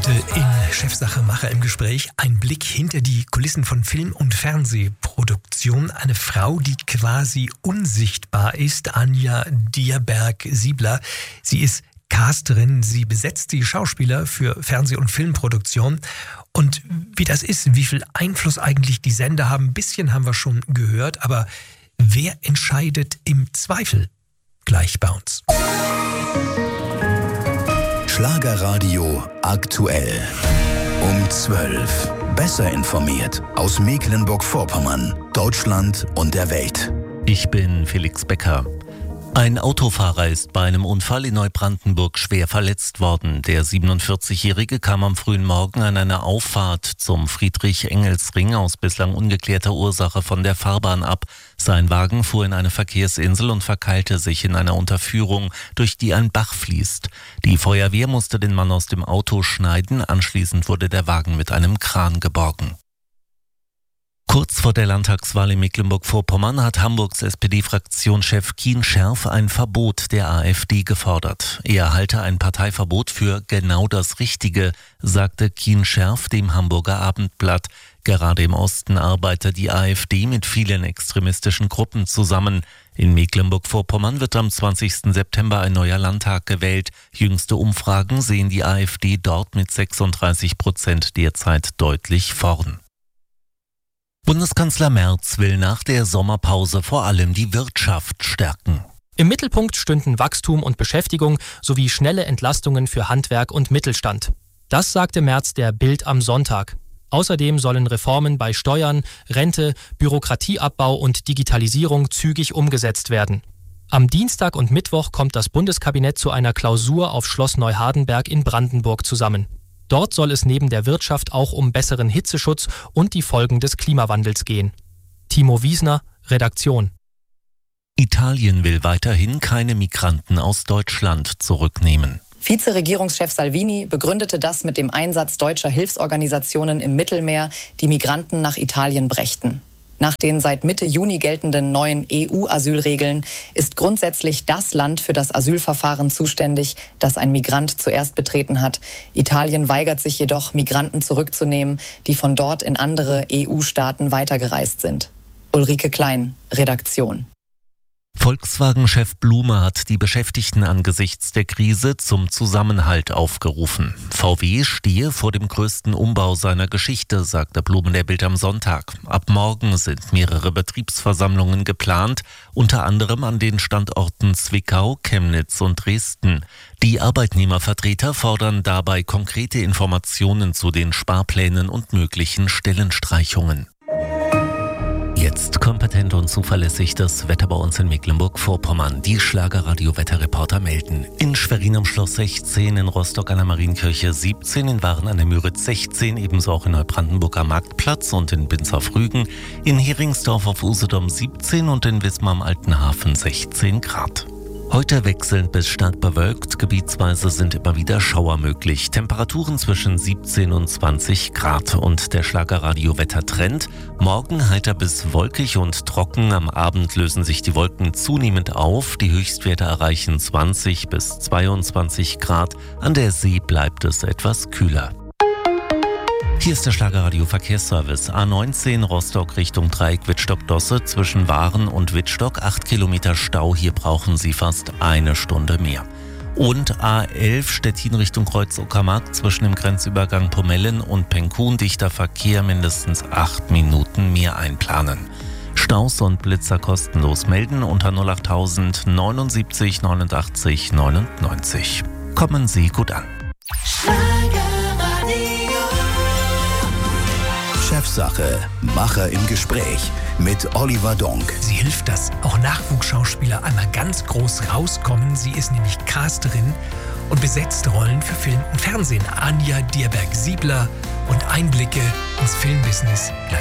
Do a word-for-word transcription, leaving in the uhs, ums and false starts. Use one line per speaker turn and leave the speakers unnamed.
Heute in Chefsache Macher im Gespräch ein Blick hinter die Kulissen von Film- und Fernsehproduktion. Eine Frau, die quasi unsichtbar ist, Anja Dierberg-Siebler. Sie ist Casterin, sie besetzt die Schauspieler für Fernseh- und Filmproduktion. Und wie das ist, wie viel Einfluss eigentlich die Sender haben, ein bisschen haben wir schon gehört. Aber wer entscheidet im Zweifel? Gleich bei uns.
Schlagerradio aktuell. Um zwölf. Besser informiert aus Mecklenburg-Vorpommern, Deutschland und der Welt.
Ich bin Felix Becker. Ein Autofahrer ist bei einem Unfall in Neubrandenburg schwer verletzt worden. Der siebenundvierzigjährige kam am frühen Morgen an einer Auffahrt zum Friedrich-Engels-Ring aus bislang ungeklärter Ursache von der Fahrbahn ab. Sein Wagen fuhr in eine Verkehrsinsel und verkeilte sich in einer Unterführung, durch die ein Bach fließt. Die Feuerwehr musste den Mann aus dem Auto schneiden. Anschließend wurde der Wagen mit einem Kran geborgen. Kurz vor der Landtagswahl in Mecklenburg-Vorpommern hat Hamburgs S P D-Fraktionschef Kien Scherf ein Verbot der AfD gefordert. Er halte ein Parteiverbot für genau das Richtige, sagte Kien Scherf dem Hamburger Abendblatt. Gerade im Osten arbeite die AfD mit vielen extremistischen Gruppen zusammen. In Mecklenburg-Vorpommern wird am zwanzigsten September ein neuer Landtag gewählt. Jüngste Umfragen sehen die AfD dort mit sechsunddreißig Prozent derzeit deutlich vorn. Bundeskanzler Merz will nach der Sommerpause vor allem die Wirtschaft stärken.
Im Mittelpunkt stünden Wachstum und Beschäftigung sowie schnelle Entlastungen für Handwerk und Mittelstand. Das sagte Merz der Bild am Sonntag. Außerdem sollen Reformen bei Steuern, Rente, Bürokratieabbau und Digitalisierung zügig umgesetzt werden. Am Dienstag und Mittwoch kommt das Bundeskabinett zu einer Klausur auf Schloss Neuhardenberg in Brandenburg zusammen. Dort soll es neben der Wirtschaft auch um besseren Hitzeschutz und die Folgen des Klimawandels gehen. Timo Wiesner, Redaktion.
Italien will weiterhin keine Migranten aus Deutschland zurücknehmen.
Vizeregierungschef Salvini begründete das mit dem Einsatz deutscher Hilfsorganisationen im Mittelmeer, die Migranten nach Italien brächten. Nach den seit Mitte Juni geltenden neuen E U-Asylregeln ist grundsätzlich das Land für das Asylverfahren zuständig, das ein Migrant zuerst betreten hat. Italien weigert sich jedoch, Migranten zurückzunehmen, die von dort in andere E U-Staaten weitergereist sind. Ulrike Klein, Redaktion.
Volkswagen-Chef Blume hat die Beschäftigten angesichts der Krise zum Zusammenhalt aufgerufen. V W stehe vor dem größten Umbau seiner Geschichte, sagte Blume der Bild am Sonntag. Ab morgen sind mehrere Betriebsversammlungen geplant, unter anderem an den Standorten Zwickau, Chemnitz und Dresden. Die Arbeitnehmervertreter fordern dabei konkrete Informationen zu den Sparplänen und möglichen Stellenstreichungen. Jetzt kompetent und zuverlässig das Wetter bei uns in Mecklenburg-Vorpommern. Die Schlagerradio-Wetterreporter melden. In Schwerin am Schloss sechzehn, in Rostock an der Marienkirche siebzehn, in Waren an der Müritz sechzehn, ebenso auch in Neubrandenburg am Marktplatz und in Binz auf Rügen, in Heringsdorf auf Usedom siebzehn und in Wismar am Altenhafen sechzehn Grad. Heute wechselnd bis stark bewölkt, gebietsweise sind immer wieder Schauer möglich. Temperaturen zwischen siebzehn und zwanzig Grad und der Schlagerradio-Wettertrend. Morgen heiter bis wolkig und trocken, am Abend lösen sich die Wolken zunehmend auf. Die Höchstwerte erreichen zwanzig bis zweiundzwanzig Grad, an der See bleibt es etwas kühler. Hier ist der Schlagerradio-Verkehrsservice. A neunzehn Rostock Richtung Dreieck Wittstock-Dosse zwischen Waren und Wittstock. acht Kilometer Stau, hier brauchen Sie fast eine Stunde mehr. Und A elf Stettin Richtung Kreuz-Uckermark zwischen dem Grenzübergang Pomellen und Penkun. Dichter Verkehr, mindestens acht Minuten mehr einplanen. Staus und Blitzer kostenlos melden unter null achttausend neunundsiebzig neunundachtzig neunundneunzig. Kommen Sie gut an.
Chefsache, Macher im Gespräch mit Oliver Donk.
Sie hilft, dass auch Nachwuchsschauspieler einmal ganz groß rauskommen. Sie ist nämlich Casterin und besetzt Rollen für Film und Fernsehen. Anja Dierberg-Siebler und Einblicke ins Filmbusiness.